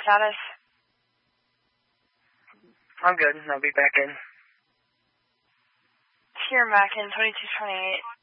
status? I'm good. I'll be back in. Here, back in 2228.